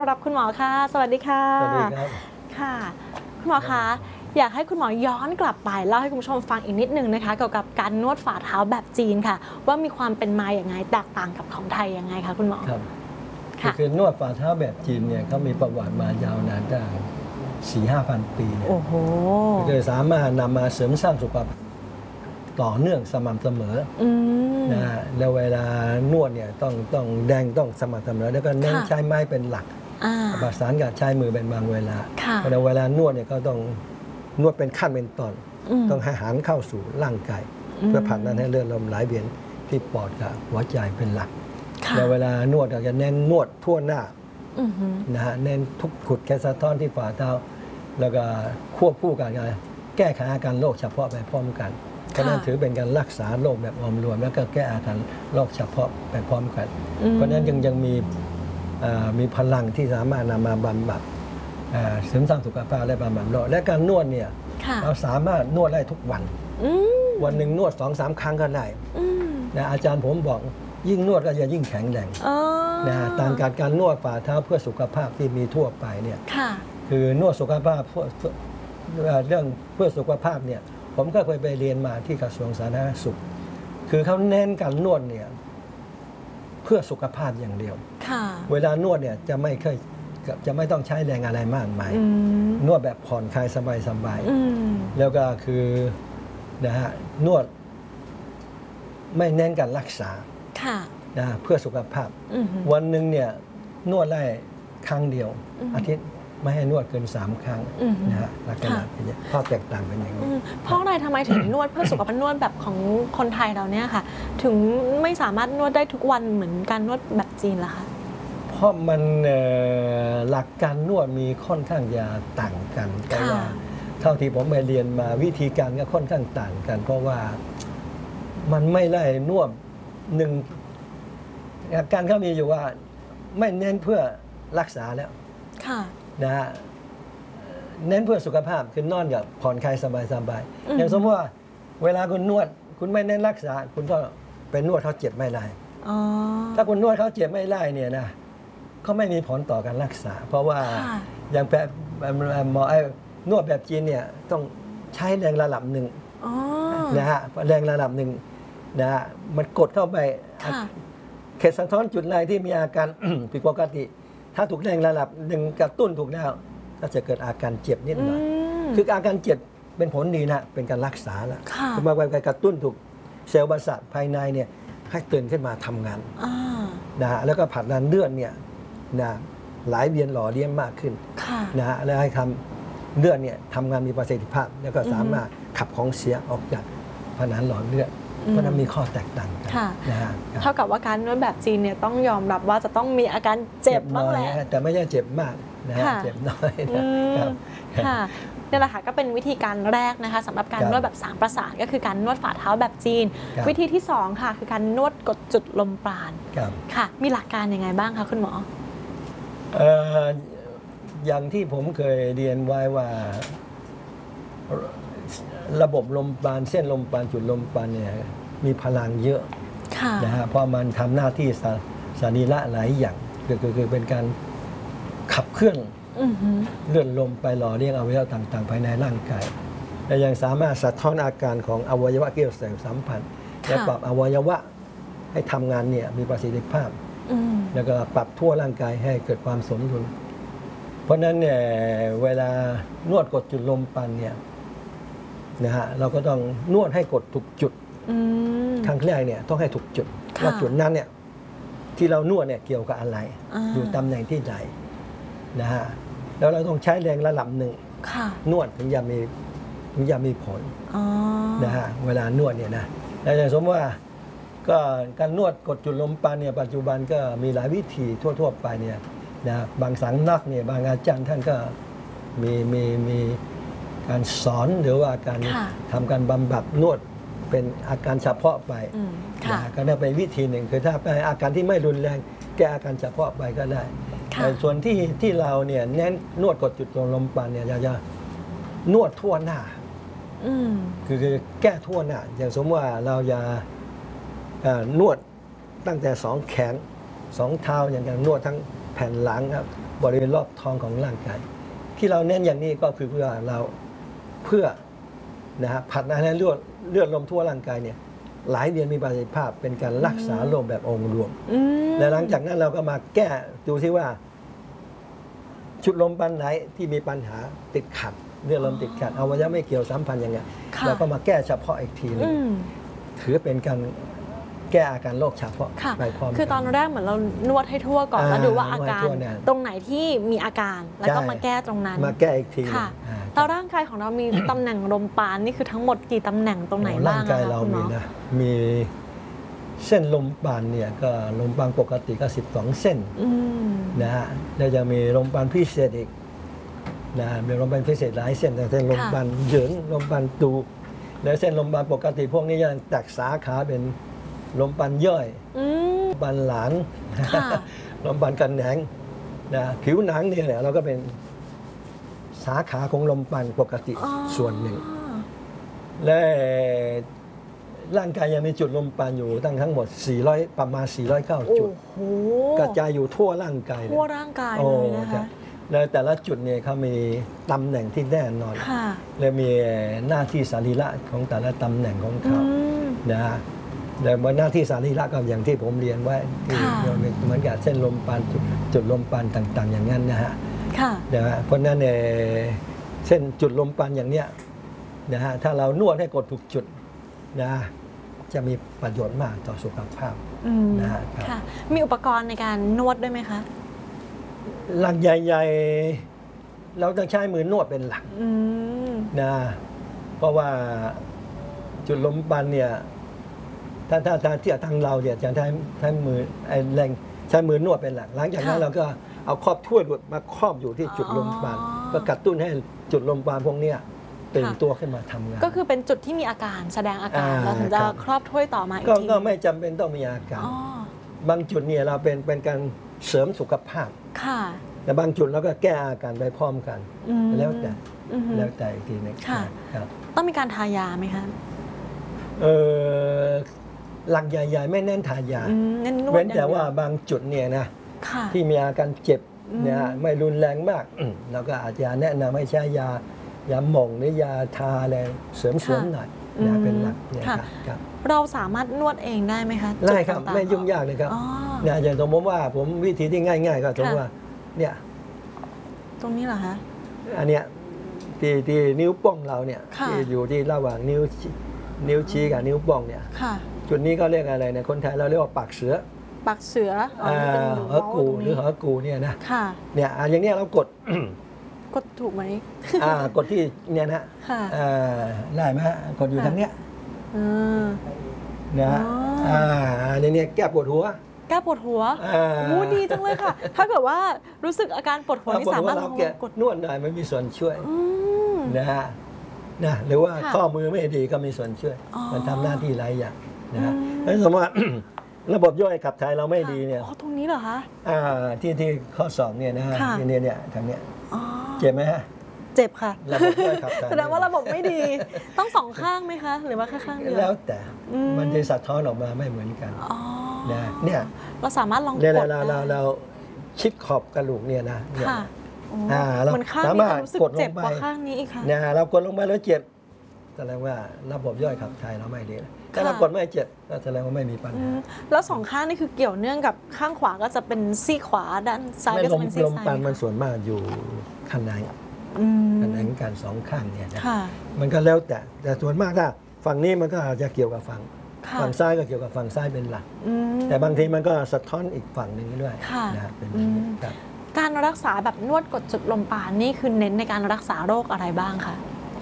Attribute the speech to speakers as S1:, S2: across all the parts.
S1: รับคุณหมอค่ะสวัสดีค่ะ
S2: สวัสดีครับ
S1: ค่ะคุณหมอคะอยากให้คุณหมอย้อนกลับไปเล่าให้คุณผู้ชมฟังอีกนิดนึงนะคะเกี่ยวกับการนวดฝ่าเท้าแบบจีนค่ะว่ามีความเป็นมาอย่างไงแตกต่างกับของไทยยังไงคะคุณหมอ
S2: ครับ
S1: ค่ะ
S2: คือนวดฝ่าเท้าแบบจีนเนี่ยเขามีประวัติมายาวนานตั้ง4-5,000 ปีเนี่ย
S1: โอ้โห
S2: คือสามารถนำมาเสริมสร้างสุขภาพต่อเนื่องสม่ำเสมอนะแล้วเวลานวดเนี่ยต้องแดงต้องสม่ำเสมอแล้วก็เน้นใช้ไม้เป็นหลักประสานกับใช้มือเป็นบางเวลาเวลานวดเนี่ยก็ต้องนวดเป็นขั้นเป็นตอนต้องให้อาหารเข้าสู่ร่างกายเพื่อผลักดันให้เลือดลมไหลเวียนที่ปอดกับหัวใจเป็นหลักแล้วเวลานวดเราจะเน้นนวดทั่วหน้านะฮะเน้นทุกขุดแค่สะท้อนที่ฝ่าเท้าแล้วก็ควบคู่กันแก้ไขอาการโรคเฉพาะไปพร้อมกันก็นั่นถือเป็นการรักษาโรคแบบรวมแล้วก็แก้อาการโรคเฉพาะไปพร้อมกันเพราะนั้นยังมีพลังที่สามารถนำมาบำบัดเสริมสร้างสุขภาพและบำบัดโรคและการนวดเนี่ยเราสามารถนวดได้ทุกวันวันหนึ่งนวด 2-3 ครั้งก็ได้นะอาจารย์ผมบอกยิ่งนวดก็จะยิ่งแข็งแรงนะต่างกับการนวดฝ่าเท้าเพื่อสุขภาพที่มีทั่วไปเนี่ยคือนวดสุขภาพเรื่องเพื่อสุขภาพเนี่ยผมก็เคยไปเรียนมาที่กระทรวงสาธารณสุขคือเขาเน้นการนวดเนี่ยเพื่อสุขภาพอย่างเดียวเวลานวดเนี่ยจะไม่ต้องใช้แรงอะไรมากมายนวดแบบผ่อนคลายสบายๆแล้วก็คือนะฮะนวดไม่เน้นการรักษานะเพื่อสุขภาพวันหนึ่งเนี่ยนวดได้ครั้งเดียวอาทิตย์ไม่ให้นวดเกิน3 ครั้งนะฮะลักษณะอย่างนี้ข้อแตกต่างเป็นอย่างนี้
S1: เพราะอะไรทำไมถึงนวดเพื่อสุขภาพนวดแบบของคนไทยเราเนี่ยค่ะถึงไม่สามารถนวดได้ทุกวันเหมือนการนวดแบบจีนล่ะคะ
S2: เพราะมันหลักการนวดมีค่อนข้างจะต่างกันแต่ว่าเท่าที่ผมไปเรียนมาวิธีการก็ค่อนข้างต่างกันเพราะว่ามันไม่ได้นวดหนึ่งการเขามีอยู่ว่าไม่เน้นเพื่อรักษาแล้วนะฮะเน้นเพื่อสุขภาพคือนอนกับผ่อนคลายสบายๆอย่างสมมติว่าเวลาคุณนวดคุณไม่เน้นรักษาคุณก็ไปนวดเขาเจ็บไม่ได้ถ้าคุณนวดเขาเจ็บไม่ได้เนี่ยนะเขาไม่มีผลต่อการรักษาเพราะว่าอย่างแบบหมอนวดแบบจีนเนี่ยต้องใช้แรงระดับหนึ่งนะฮะแรงระดับหนึ่งนะฮะมันกดเข้าไปเขตสะท้อนจุดไหนที่มีอาการ ผิดปกติถ้าถูกแรงระดับหนึ่งกระตุ้นถูกแล้วก็จะเกิดอาการเจ็บนิดหน่อยคืออาการเจ็บเป็นผลดีนะเป็นการรักษาแล้วคือมาการกระตุ้นถูกเซลล์ประสาทภายในเนี่ยให้ตื่นขึ้นมาทำงานนะฮะแล้วก็ผลักดันเลือดเนี่ยนะไหลเวียนหล่อเลี้ยงมากขึ้นนะฮะแล้วให้ทำเลือดเนี่ยทำงานมีประสิทธิภาพแล้วก็สามารถขับของเสียออกจากผนังหลอดเลือดเพราะนั้นมีข้อแตกต่างกันนะฮะ
S1: เท่ากับว่าการนวดแบบจีนเนี่ยต้องยอมรับว่าจะต้องมีอาการเจ็บบ้างแหละ
S2: แต่ไม่ใช่เจ็บมากนะฮะเจ็บน้อยนะครับ
S1: ค่ะนี่แหละค่ะก็เป็นวิธีการแรกนะคะสำหรับการนวดแบบ3 ประสานก็คือการนวดฝ่าเท้าแบบจีนวิธีที่2ค่ะคือการนวดกดจุดลมปราณค่ะมีหลักการยังไงบ้างคะคุณหมอ
S2: อย่างที่ผมเคยเรียนไว้ว่าระบบลมปราณเส้นลมปราณจุดลมปราณเนี่ยมีพลังเยอะนะฮะเพราะมันทำหน้าที่สรีระหลายอย่างคือเป็นการขับเคลื่อนเลื่อนลมไปหล่อเลี้ยงอวัยวะต่างๆภายในร่างกายและยังสามารถสะท้อนอาการของอวัยวะเกี่ยวเสพสัมพันธ์และปรับอวัยวะให้ทำงานเนี่ยมีประสิทธิภาพแล้วก็ปรับทั่วร่างกายให้เกิดความสมดุลเพราะนั้นเนี่ยเวลานวดกดจุดลมปราณเนี่ยนะฮะเราก็ต้องนวดให้กดถูกจุดครั้งแรกเนี่ยต้องให้ถูกจุดว่าจุดนั้นเนี่ยที่เรานวดเนี่ยเกี่ยวกับอะไรอยู่ตำแหน่งที่ไหนนะฮะแล้วเราต้องใช้แรงระดับหนึ่งนวดถึงจะมีผลนะฮะเวลานวดเนี่ยนะแล้วอย่างสมมติว่าก็การนวดกดจุดลมปราณเนี่ยปัจจุบันก็มีหลายวิธีทั่วๆไปเนี่ยนะบางสังนักเนี่ยบางอาจารย์ท่านก็มีการสอนหรือว่าการทำการบำบัดนวดเป็นอาการเฉพาะไปก็ได้ไปวิธีหนึ่งคือถ้าเป็นอาการที่ไม่รุนแรงแก้อาการเฉพาะไปก็ได้แต่ส่วนที่เราเนี่ยเน้นนวดกดจุดลมปราณเนี่ยเราจะนวดทั่วหน้าคือแก้ทั่วหน้าอย่างสมมติว่าเราจะนวดตั้งแต่2 แขน 2 เท้าอย่างนวดทั้งแผ่นหลังครับบริเวณรอบท้องของร่างกายที่เราเน้นอย่างนี้ก็คือเพื่อนะฮะผลักดันให้เลือดลมทั่วร่างกายเนี่ยหลายเดือนมีประสิทธิภาพเป็นการรักษาลมแบบองค์รวมและหลังจากนั้นเราก็มาแก้ดูที่ว่าจุดลมปานไหนที่มีปัญหาติดขัดเลือดลมติดขัดอวัยวะไม่เกี่ยวสัมพันธ์ยังไงเราก็มาแก้เฉพาะอีกทีนึงถือเป็นการแก้อาการโรคเฉพาะไปพร้อม
S1: คือตอนแรกเหมือนเรานวดให้ทั่วก่อนแล้วดูว่าอาการตรงไหนที่มีอาการแล้วก็มาแก้ตรงนั้น
S2: มาแก้อีกที
S1: ค่ะแล้วร่างกายของเรามีตำแหน่งลมปานนี่คือทั้งหมดกี่ตำแหน่งตรงไหนบ้าง
S2: ร่างกายเรามีนะมีเส้นลมปานเนี่ยก็ลมปานปกติก็12เส้นนะฮะแล้วจะมีลมปานพิเศษอีกนะมีลมปานพิเศษหลายเส้นแต่เส้นลมปานเหยินลมปานตูแล้วเส้นลมปานปกติพวกนี้ยังแตกสาขาเป็นลมปานย่อยลมปานหลานลมปานกันแหนงนะผิวหนังนี่แหละเราก็เป็นสาขาของลมปานปกติส่วนหนึ่งและร่างกายยังมีจุดลมปานอยู่ทั้งหมด400ประมาณ409จุดกระจายอยู่ทั่วร่างกาย
S1: ทั่วร่างกายเลยนะคะ
S2: แล้วแต่ละจุดเนี่ยเขามีตำแหน่งที่แน่นอนและมีหน้าที่สรีระของแต่ละตำแหน่งของเขานะแต่ว่าหน้าที่สรีระก็อย่างที่ผมเรียนไว้ที่เหมือนกับเส้นลมปานจุดลมปานต่างๆอย่างนั้นนะฮะนะฮะเพราะนั้นเส้นจุดลมปานอย่างเนี้ยนะฮะถ้าเรานวดให้กดถูกจุดนะจะมีประโยชน์มากต่อสุขภาพนะฮะ
S1: มีอุปกรณ์ในการนวดด้วยไหมคะ
S2: หลักใหญ่ๆเราต้องใช้มือนวดเป็นหลักนะเพราะว่าจุดลมปานเนี่ยถ้าที่ทางเราเนี่ยจะใช้มือแรงใช้มือนวดเป็นหลักหลังจากนั้นเราก็เอาครอบถ้วยมาครอบอยู่ที่จุดลมปานเพื่อกระตุ้นให้จุดลมปานพวกเนี้ยตื่นตัวขึ้นมาทำงาน
S1: ก็คือเป็นจุดที่มีอาการแสดงอาการแล้วถึงจะครอบถ้วยต่อมาอีกที
S2: ก็ไม่จำเป็นต้องมีอาการบางจุดเนี่ยเราเป็นการเสริมสุขภาพแต่บางจุดเราก็แก้อาการไปพร้อมกันแล้วแต่อีกทีนึง
S1: ต้องมีการทายาไหมคะ
S2: หลักใหญ่ๆไม่เน้นทายาเว้นแต่ว่าบางจุดเนี่ยนะที่มีอาการเจ็บเนี่ยไม่รุนแรงมากเราก็อาจจะแนะนำให้ใช้ยาหม่องหรือยาทาอะไรเสริมหน่อยนะเป็นหลักเนี่ยครับ
S1: เราสามารถนวดเองได้ไหมคะ
S2: ได้ครับไม่ยุ่งยากเลยครับเนี่ยอย่างสมมติว่าผมวิธีที่ง่ายๆก็สมมติว่าเนี่ย
S1: ตรงนี้เหรอคะ
S2: อันเนี้ยที่นิ้วโป้งเราเนี่ยที่อยู่ที่ระหว่างนิ้วชี้กับนิ้วโป้งเนี่ยจุดนี้ก็เรียกอะไรเนี่ยคนไทยเราเรียกว่าปากเสือ
S1: หัว
S2: กูหรือหัวกูเนี่ยนะเนี่ยอย่างเนี้ยเรากด
S1: ถูกไหม
S2: กดที่เนี่ยนะได้ไหมกดอยู่ทางเนี้ยนะเนี่ยแก้ปวดหัว
S1: โอ้ดีจังเลยค่ะถ้าเกิดว่ารู้สึกอาการปวดหัวนี่สามารถ
S2: กดนวดได้มันมีส่วนช่วยนะฮะหรือว่าข้อมือไม่ดีก็มีส่วนช่วยมันทำหน้าที่หลายอย่างนะแล้วสมมติว่าระบบย่อยขับถ่ายเราไม่ดีเนี่ย
S1: ตรงนี้เหรอคะ
S2: ที่ข้อศอกเนี่ยนะฮะเนี่ยทางเนี้ยเจ็บไหมฮะ
S1: เจ็บค่ะ
S2: ระบบย่อยขับถ่าย
S1: แสดงว่าระบบไม่ดีต้องสองข้างไหมคะหรือว่าแค่ข้างเดียว
S2: แล้วแต่มันจะสะท้อนออกมาไม่เหมือนกันเนี่ย
S1: เราสามารถลองกด
S2: เราชิดขอบกระดูกเนี่ยนะ
S1: เราสามารถกดลงไปข้างนี้อีกค่ะ
S2: เรากดลงไปแล้วเจ็บแสดงว่าระบบย่อยขับถ่ายเราไม่ดีถ้าเรากดไม่เจ็บก็แสดงว่าไม่มีปัญหา
S1: แล้วสองข้างนี่คือเกี่ยวเนื่องกับข้างขวาก็จะเป็นซี่ขวาด้านซ้ายก็จะเป็นซี่ซ้าย
S2: ลมปานมันส่วนมากอยู่ข้างในกันสองข้างเนี่ยนะมันก็แล้วแต่ส่วนมากถ้าฝั่งนี้มันก็อาจจะเกี่ยวกับฝั่งซ้ายก็เกี่ยวกับฝั่งซ้ายเป็นหลักแต่บางทีมันก็สะท้อนอีกฝั่งหนึ่งด้วยนะเป็นอย่างนี้ครับ
S1: การรักษาแบบนวดกดจุดลมปานนี่คือเน้นในการรักษาโรคอะไรบ้างคะ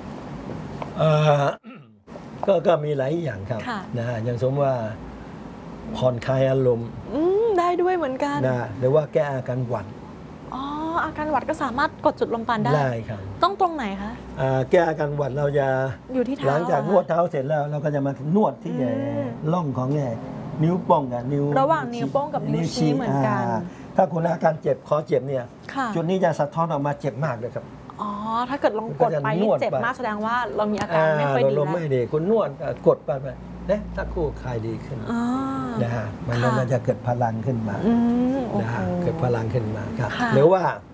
S2: ก็มีหลายอย่างครับนะอย่างสมมติว่าผ่อนคลายอารมณ์
S1: ได้ด้วยเหมือนกัน
S2: นะหรือว่าแก้อาการหวัด
S1: อาการหวัดก็สามารถกดจุดลมปานได้
S2: ครับ
S1: ต้องตรงไหนคะ
S2: แก้อาการหวัดเราจะ
S1: อยู่ที่เท้า
S2: หลังจากนวดเท้าเสร็จแล้วเราก็จะมานวดที่ร่องของนิ้วโป้งกับนิ้ว
S1: ระหว่างนิ้วโป้งกับนิ้วชี้เหมือนกัน
S2: ถ้าคุณอาการเจ็บคอเจ็บเนี่ยจุดนี้จะสะท้อนออกมาเจ็บมากเลยครับ
S1: ถ้าเกิดลองกดไปนี่เจ็บมากแสดงว่าเรามีอาการไม่ค่อยดีแล้ว
S2: ไม่ดีคุณนวดกดไปเนี่ยถ้าคู่คลายดีขึ้นนะฮะมันจะเกิดพลังขึ้นมานะฮะเกิดพลังขึ้นมาครับหรือว่า